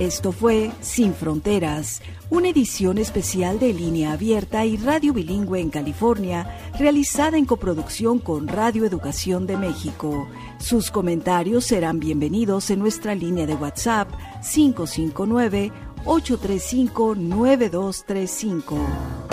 Esto fue Sin Fronteras, una edición especial de Línea Abierta y Radio Bilingüe en California, realizada en coproducción con Radio Educación de México. Sus comentarios serán bienvenidos en nuestra línea de WhatsApp 559-835-9235.